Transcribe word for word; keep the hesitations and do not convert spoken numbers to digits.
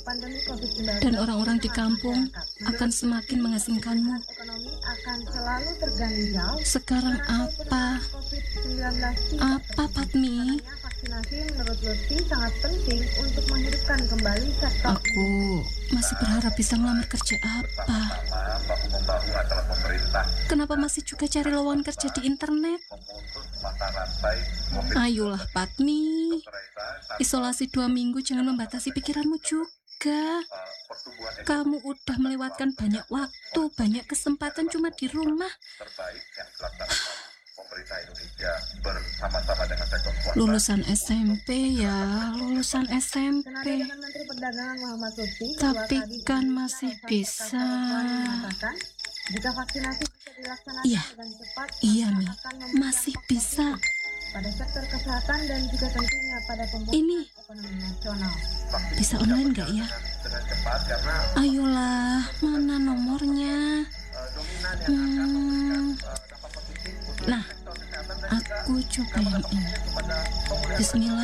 pandemi covid sembilan belas dan orang-orang di kampung akan semakin mengasingkanmu. ekonomi akan selalu terganjal. Sekarang apa? covid sembilan belas Apa, Patmi? vaksinasi menurut Lutfi sangat penting untuk menghidupkan kembali sektor. Aku masih berharap bisa ngelamar kerja apa? Bahu-membahu adalah pemerintah Kenapa masih juga cari lowongan kerja di internet? memutus mata rantai COVID. Ayolah, Patmi. Isolasi dua minggu, jangan membatasi pikiranmu juga. Pertumbuhan Kamu udah melewatkan banyak waktu, banyak kesempatan cuma di rumah. terbaik yang dilaksanakan pemerintah Indonesia bersama-sama dengan sektor swasta. Lulusan S M P ya, lulusan S M Senada P. dengan Menteri Perdagangan Muhammad Lutfi, Tapi Ketua Kadin kan Indonesia, masih Rosan bisa. Perkasa mengatakan, jika vaksinasi bisa dilaksanakan Iya, dengan cepat, iya, maka Mi. akan memberikan Masih faktor bisa. positif pada sektor kesehatan dan juga tentunya pada pemulihan Ini ekonomi nasional. bisa online nggak ya? Dengan cepat karena Ayolah, mana nomornya? eh, dominan yang akan memberikan Hmm, eh, dampak positif untuk nah, sektor kesehatan dan aku coba yang ini. kepada pemulihan Bismillah.